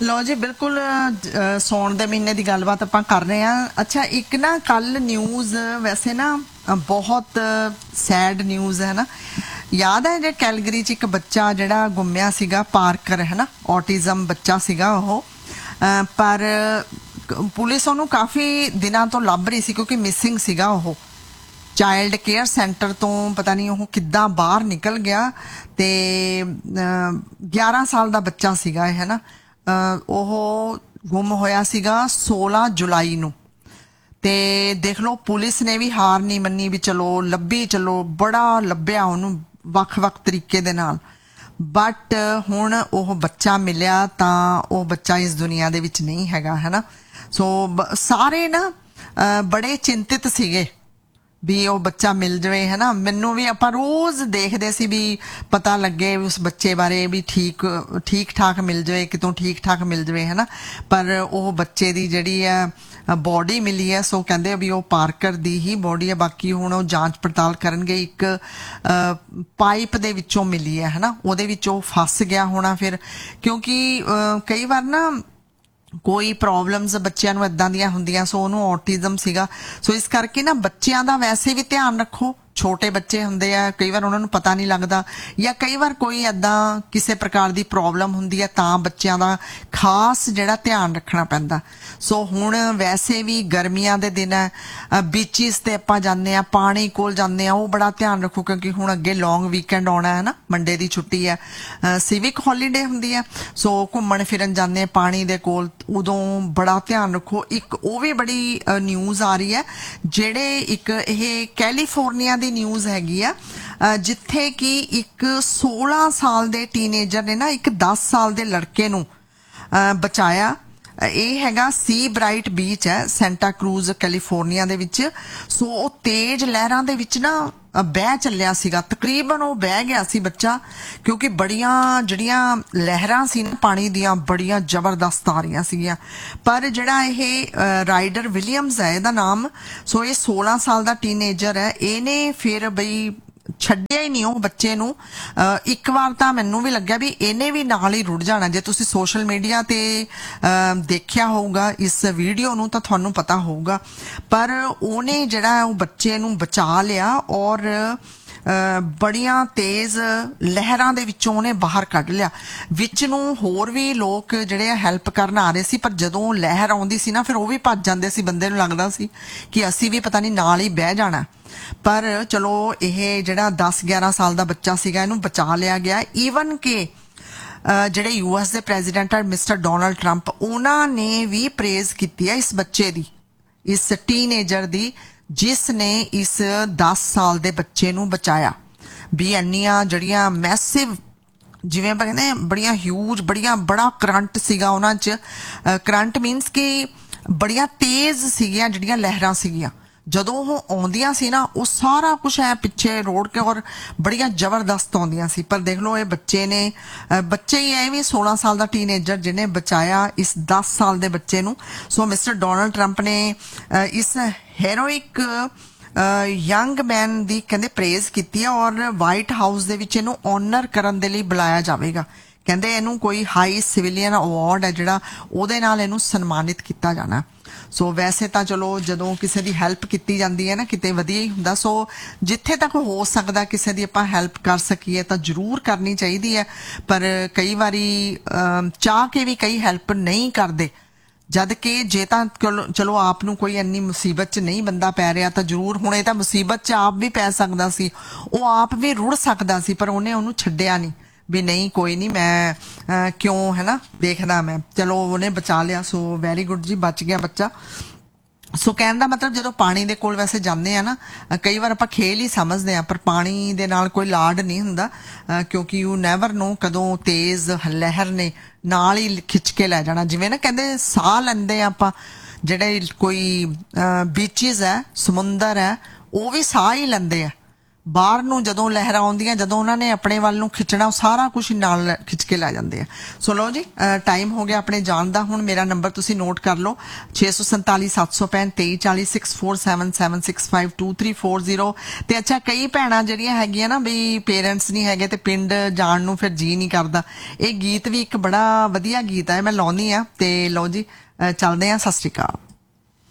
लो जी बिल्कुल सौण दे महीने की गलबात आपां कर रहे हैं। अच्छा एक ना कल न्यूज़ वैसे ना बहुत सैड न्यूज़ है ना। याद है जो कैलगरी च एक बच्चा जिहड़ा गुम्मिया सीगा पार्कर है ना, ऑटिज़म बच्चा सीगा वो, पर पुलिस ਉਹਨੂੰ ਕਾਫੀ ਦਿਨਾਂ ਤੋਂ ਲੱਭ ਰਹੀ ਸੀ ਕਿਉਂਕਿ ਮਿਸਿੰਗ ਸੀਗਾ ਉਹ। ਚਾਈਲਡ ਕੇਅਰ ਸੈਂਟਰ ਤੋਂ ਪਤਾ ਨਹੀਂ ਉਹ ਕਿੱਦਾਂ ਬਾਹਰ ਨਿਕਲ ਗਿਆ ਤੇ 11 ਸਾਲ ਦਾ ਬੱਚਾ ਸੀਗਾ ਇਹ, ਹੈ ਨਾ। ਉਹ ਗੁੰਮ ਹੋਇਆ ਸੀਗਾ 16 ਜੁਲਾਈ ਨੂੰ। ਤੇ ਦੇਖ ਲਓ ਪੁਲਿਸ ਨੇ ਵੀ ਹਾਰ ਨਹੀਂ ਮੰਨੀ ਵੀ ਚਲੋ ਲੱਭੀ, ਚਲੋ ਬੜਾ ਲੱਭਿਆ ਉਹਨੂੰ ਵੱਖ-ਵੱਖ ਤਰੀਕੇ ਦੇ ਨਾਲ, ਬਟ ਹੁਣ ਉਹ ਬੱਚਾ ਮਿਲਿਆ ਤਾਂ ਉਹ ਬੱਚਾ ਇਸ ਦੁਨੀਆ ਦੇ ਵਿੱਚ ਨਹੀਂ ਹੈਗਾ, ਹੈ ਨਾ। ਸੋ ਸਾਰੇ ਨਾ ਬੜੇ ਚਿੰਤਿਤ ਸੀਗੇ ਵੀ ਉਹ ਬੱਚਾ ਮਿਲ ਜਾਵੇ, ਹੈ ਨਾ। ਮੈਨੂੰ ਵੀ ਆਪਾਂ ਰੋਜ਼ ਦੇਖਦੇ ਸੀ ਵੀ ਪਤਾ ਲੱਗੇ ਉਸ ਬੱਚੇ ਬਾਰੇ ਵੀ ਠੀਕ ਠਾਕ ਮਿਲ ਜਾਵੇ, ਕਿਤੋਂ ਠੀਕ ਠਾਕ ਮਿਲ ਜਾਵੇ, ਹੈ ਨਾ। ਪਰ ਉਹ ਬੱਚੇ ਦੀ ਜਿਹੜੀ ਹੈ ਬੋਡੀ ਮਿਲੀ ਹੈ, ਸੋ ਕਹਿੰਦੇ ਵੀ ਉਹ ਪਾਰਕਰ ਦੀ ਹੀ ਬੋਡੀ ਹੈ। ਬਾਕੀ ਹੁਣ ਉਹ ਜਾਂਚ ਪੜਤਾਲ ਕਰਨਗੇ। ਇੱਕ ਪਾਈਪ ਦੇ ਵਿੱਚੋਂ ਮਿਲੀ ਹੈ, ਹੈ ਨਾ, ਉਹਦੇ ਵਿੱਚ ਉਹ ਫਸ ਗਿਆ ਹੋਣਾ ਫਿਰ, ਕਿਉਂਕਿ ਕਈ ਵਾਰ ਨਾ ਕੋਈ ਪ੍ਰੋਬਲਮਸ ਬੱਚਿਆਂ ਨੂੰ ਇੱਦਾਂ ਦੀਆਂ ਹੁੰਦੀਆਂ। ਸੋ ਉਹਨੂੰ ਔਟਿਜ਼ਮ ਸੀਗਾ, ਸੋ ਇਸ ਕਰਕੇ ਨਾ ਬੱਚਿਆਂ ਦਾ ਵੈਸੇ ਵੀ ਧਿਆਨ ਰੱਖੋ। ਛੋਟੇ ਬੱਚੇ ਹੁੰਦੇ ਆ, ਕਈ ਵਾਰ ਉਹਨਾਂ ਨੂੰ ਪਤਾ ਨਹੀਂ ਲੱਗਦਾ, ਜਾਂ ਕਈ ਵਾਰ ਕੋਈ ਇੱਦਾਂ ਕਿਸੇ ਪ੍ਰਕਾਰ ਦੀ ਪ੍ਰੋਬਲਮ ਹੁੰਦੀ ਹੈ ਤਾਂ ਬੱਚਿਆਂ ਦਾ ਖਾਸ ਜਿਹੜਾ ਧਿਆਨ ਰੱਖਣਾ ਪੈਂਦਾ। ਸੋ ਹੁਣ ਵੈਸੇ ਵੀ ਗਰਮੀਆਂ ਦੇ ਦਿਨ ਹੈ, ਬੀਚਿਸ ਤੇ ਆਪਾਂ ਜਾਂਦੇ ਆ, ਪਾਣੀ ਕੋਲ ਜਾਂਦੇ ਆ, ਉਹ ਬੜਾ ਧਿਆਨ ਰੱਖੋ ਕਿਉਂਕਿ ਹੁਣ ਅੱਗੇ ਲੌਂਗ ਵੀਕਐਂਡ ਆਉਣਾ ਹੈ ਨਾ। ਮੰਡੇ ਦੀ ਛੁੱਟੀ ਹੈ, ਸਿਵਿਕ ਹੌਲੀਡੇ ਹੁੰਦੀ ਹੈ, ਸੋ ਘੁੰਮਣ ਫਿਰਨ ਜਾਂਦੇ ਪਾਣੀ ਦੇ ਕੋਲ, ਉਦੋਂ ਬੜਾ ਧਿਆਨ ਰੱਖੋ। ਇੱਕ ਉਹ ਵੀ ਬੜੀ ਨਿਊਜ਼ ਆ ਰਹੀ ਹੈ ਜਿਹੜੇ ਇੱਕ ਇਹ ਕੈਲੀਫੋਰਨੀਆ ਦੀ ਨਿਊਜ਼ ਹੈਗੀ ਆ, ਜਿੱਥੇ ਕਿ ਇੱਕ 16 ਸਾਲ ਦੇ ਟੀਨੇਜਰ ਨੇ ਨਾ ਇੱਕ 10 ਸਾਲ ਦੇ ਲੜਕੇ ਨੂੰ ਬਚਾਇਆ। ਇਹ ਹੈਗਾ ਸੀ ਬ੍ਰਾਈਟ ਬੀਚ ਹੈ, ਸੈਂਟਾ ਕਰੂਜ਼ ਕੈਲੀਫੋਰਨੀਆ ਦੇ ਵਿੱਚ। ਸੋ ਉਹ ਤੇਜ਼ ਲਹਿਰਾਂ ਦੇ ਵਿੱਚ ਨਾ ਬਹਿ ਚੱਲਿਆ ਸੀਗਾ, ਤਕਰੀਬਨ ਉਹ ਬਹਿ ਗਿਆ ਸੀ ਬੱਚਾ, ਕਿਉਂਕਿ ਬੜੀਆਂ ਜਿਹੜੀਆਂ ਲਹਿਰਾਂ ਸੀ ਨਾ ਪਾਣੀ ਦੀਆਂ ਬੜੀਆਂ ਜ਼ਬਰਦਸਤ ਆ ਰਹੀਆਂ ਸੀਗੀਆਂ। ਪਰ ਜਿਹੜਾ ਇਹ ਰਾਈਡਰ ਵਿਲੀਅਮਸ ਹੈ ਇਹਦਾ ਨਾਮ, ਸੋ ਇਹ 16 ਸਾਲ ਦਾ ਟੀਨੇਜਰ ਹੈ। ਇਹਨੇ ਫਿਰ ਬਈ ਛੱਡਿਆ ਹੀ ਨਹੀਂ ਉਹ ਬੱਚੇ ਨੂੰ। ਇੱਕ ਵਾਰ ਤਾਂ ਮੈਨੂੰ ਵੀ ਲੱਗਿਆ ਵੀ ਇਹਨੇ ਵੀ ਨਾਲ ਹੀ ਰੁੜ ਜਾਣਾ। ਜੇ ਤੁਸੀਂ ਸੋਸ਼ਲ ਮੀਡੀਆ ਤੇ ਦੇਖਿਆ ਹੋਊਗਾ ਇਸ ਵੀਡੀਓ ਨੂੰ ਤਾਂ ਤੁਹਾਨੂੰ ਪਤਾ ਹੋਊਗਾ, ਪਰ ਉਹਨੇ ਜਿਹੜਾ ਉਹ ਬੱਚੇ ਨੂੰ ਬਚਾ ਲਿਆ ਔਰ ਬੜੀਆਂ ਤੇਜ਼ ਲਹਿਰਾਂ ਦੇ ਵਿੱਚੋਂ ਉਹਨੇ ਬਾਹਰ ਕੱਢ ਲਿਆ। ਵਿੱਚ ਨੂੰ ਹੋਰ ਵੀ ਲੋਕ ਜਿਹੜੇ ਆ ਹੈਲਪ ਕਰਨ ਆ ਰਹੇ ਸੀ, ਪਰ ਜਦੋਂ ਲਹਿਰ ਆਉਂਦੀ ਸੀ ਨਾ ਫਿਰ ਉਹ ਵੀ ਭੱਜ ਜਾਂਦੇ ਸੀ। ਬੰਦੇ ਨੂੰ ਲੱਗਦਾ ਸੀ ਕਿ ਅਸੀਂ ਵੀ ਪਤਾ ਨਹੀਂ ਨਾਲ ਹੀ ਬਹਿ ਜਾਣਾ, ਪਰ ਚਲੋ ਇਹ ਜਿਹੜਾ 10-11 ਸਾਲ ਦਾ ਬੱਚਾ ਸੀਗਾ ਇਹਨੂੰ ਬਚਾ ਲਿਆ ਗਿਆ। ਈਵਨ ਕਿ ਜਿਹੜੇ US ਦੇ ਪ੍ਰੈਜ਼ੀਡੈਂਟ ਆ ਮਿਸਟਰ ਡੋਨਾਲਡ ਟਰੰਪ, ਉਹਨਾਂ ਨੇ ਵੀ ਪ੍ਰੇਜ਼ ਕੀਤੀ ਹੈ ਇਸ ਬੱਚੇ ਦੀ, ਇਸ ਟੀਨੇਜਰ ਦੀ, ਜਿਸ ਨੇ ਇਸ 10 ਸਾਲ ਦੇ ਬੱਚੇ ਨੂੰ ਬਚਾਇਆ। ਵੀ ਇੰਨੀਆਂ ਜਿਹੜੀਆਂ ਮੈਸਿਵ, ਜਿਵੇਂ ਆਪਾਂ ਕਹਿੰਦੇ ਬੜੀਆਂ ਹਿਊਜ, ਬੜਾ ਕਰੰਟ ਸੀਗਾ ਉਹਨਾਂ 'ਚ। ਕਰੰਟ ਮੀਨਸ ਕਿ ਬੜੀਆਂ ਤੇਜ਼ ਸੀਗੀਆਂ ਜਿਹੜੀਆਂ ਲਹਿਰਾਂ ਸੀਗੀਆਂ। ਜਦੋਂ ਉਹ ਆਉਂਦੀਆਂ ਸੀ ਨਾ ਉਹ ਸਾਰਾ ਕੁਛ ਐ ਪਿੱਛੇ ਰੋੜ ਕੇ ਔਰ ਬੜੀਆਂ ਜ਼ਬਰਦਸਤ ਆਉਂਦੀਆਂ ਸੀ। ਪਰ ਦੇਖ ਲਓ ਇਹ ਬੱਚੇ ਹੀ ਐ ਵੀ 16 ਸਾਲ ਦਾ ਟੀਨੇਜਰ ਜਿਹਨੇ ਬਚਾਇਆ ਇਸ 10 ਸਾਲ ਦੇ ਬੱਚੇ ਨੂੰ। ਸੋ ਮਿਸਟਰ ਡੋਨਾਲਡ ਟਰੰਪ ਨੇ ਇਸ ਹੈਰੋਇਕ ਯੰਗ ਮੈਨ ਦੀ ਕਹਿੰਦੇ ਪ੍ਰੇਜ਼ ਕੀਤੀ ਹੈ ਔਰ ਵਾਈਟ ਹਾਊਸ ਦੇ ਵਿੱਚ ਇਹਨੂੰ ਆਨਰ ਕਰਨ ਦੇ ਲਈ ਬੁਲਾਇਆ ਜਾਵੇਗਾ। ਕਹਿੰਦੇ ਇਹਨੂੰ ਕੋਈ ਹਾਈ ਸਿਵਿਲੀਅਨ ਅਵਾਰਡ ਹੈ ਜਿਹੜਾ, ਉਹਦੇ ਨਾਲ ਇਹਨੂੰ ਸਨਮਾਨਿਤ ਕੀਤਾ ਜਾਣਾ। ਸੋ ਵੈਸੇ ਤਾਂ ਚਲੋ ਜਦੋਂ ਕਿਸੇ ਦੀ ਹੈਲਪ ਕੀਤੀ ਜਾਂਦੀ ਹੈ ਨਾ ਕਿਤੇ ਵਧੀਆ ਹੀ ਹੁੰਦਾ। ਸੋ ਜਿੱਥੇ ਤੱਕ ਹੋ ਸਕਦਾ ਕਿਸੇ ਦੀ ਆਪਾਂ ਹੈਲਪ ਕਰ ਸਕੀਏ ਤਾਂ ਜ਼ਰੂਰ ਕਰਨੀ ਚਾਹੀਦੀ ਹੈ। ਪਰ ਕਈ ਵਾਰੀ ਚਾਹ ਕੇ ਵੀ ਕਈ ਹੈਲਪ ਨਹੀਂ ਕਰਦੇ, ਜਦ ਕਿ ਜੇ ਤਾਂ ਚਲੋ ਆਪ ਨੂੰ ਕੋਈ ਇੰਨੀ ਮੁਸੀਬਤ 'ਚ ਨਹੀਂ ਬੰਦਾ ਪੈ ਰਿਹਾ ਤਾਂ ਜ਼ਰੂਰ, ਹੁਣ ਇਹ ਤਾਂ ਮੁਸੀਬਤ 'ਚ ਆਪ ਵੀ ਪੈ ਸਕਦਾ ਸੀ, ਉਹ ਆਪ ਵੀ ਰੁੜ ਸਕਦਾ ਸੀ, ਪਰ ਉਹਨੇ ਉਹਨੂੰ ਛੱਡਿਆ ਨਹੀਂ ਵੀ ਨਹੀਂ ਕੋਈ ਨਹੀਂ ਮੈਂ ਕਿਉਂ, ਹੈ ਨਾ, ਦੇਖਦਾ ਮੈਂ, ਚਲੋ ਉਹਨੇ ਬਚਾ ਲਿਆ। ਸੋ ਵੈਰੀ ਗੁੱਡ ਜੀ, ਬਚ ਗਿਆ ਬੱਚਾ। ਸੋ ਕਹਿਣ ਦਾ ਮਤਲਬ ਜਦੋਂ ਪਾਣੀ ਦੇ ਕੋਲ ਵੈਸੇ ਜਾਂਦੇ ਆ ਨਾ, ਕਈ ਵਾਰ ਆਪਾਂ ਖੇਲ ਹੀ ਸਮਝਦੇ ਆ, ਪਰ ਪਾਣੀ ਦੇ ਨਾਲ ਕੋਈ ਲਾਡ ਨਹੀਂ ਹੁੰਦਾ, ਕਿਉਂਕਿ ਯੂ ਨੈਵਰ ਨੋ ਕਦੋਂ ਤੇਜ਼ ਲਹਿਰ ਨੇ ਨਾਲ ਹੀ ਖਿੱਚ ਕੇ ਲੈ ਜਾਣਾ। ਜਿਵੇਂ ਨਾ ਕਹਿੰਦੇ ਸਾਹ ਲੈਂਦੇ ਆ ਆਪਾਂ, ਜਿਹੜੇ ਕੋਈ ਬੀਚਿਸ ਹੈ, ਸਮੁੰਦਰ ਹੈ, ਉਹ ਵੀ ਸਾਹ ਹੀ ਲੈਂਦੇ ਆ, ਬਾਹਰ ਨੂੰ ਜਦੋਂ ਲਹਿਰਾਂ ਆਉਂਦੀਆਂ, ਜਦੋਂ ਉਹਨਾਂ ਨੇ ਆਪਣੇ ਵੱਲ ਨੂੰ ਖਿੱਚਣਾ, ਉਹ ਸਾਰਾ ਕੁਝ ਨਾਲ ਖਿੱਚ ਕੇ ਲੈ ਜਾਂਦੇ ਆ। ਸੋ ਲਓ ਜੀ, ਟਾਈਮ ਹੋ ਗਿਆ ਆਪਣੇ ਜਾਣ ਦਾ। ਹੁਣ ਮੇਰਾ ਨੰਬਰ ਤੁਸੀਂ ਨੋਟ ਕਰ ਲਓ, 647 765 2340 6477652340। ਤੇ ਅੱਛਾ, ਕਈ ਭੈਣਾਂ ਜਿਹੜੀਆਂ ਹੈਗੀਆਂ ਨਾ ਵੀ ਪੇਰੈਂਟਸ ਨਹੀਂ ਹੈਗੇ ਤੇ ਪਿੰਡ ਜਾਣ ਨੂੰ ਫਿਰ ਜੀ ਨਹੀਂ ਕਰਦਾ, ਇਹ ਗੀਤ ਵੀ ਇੱਕ ਬੜਾ ਵਧੀਆ ਗੀਤ ਹੈ, ਮੈਂ ਲਾਉਂਦੀ ਆ। ਤੇ ਲਓ ਜੀ, ਚੱਲਦੇ ਆ। ਸਤਿ ਸ਼੍ਰੀ ਅਕਾਲ।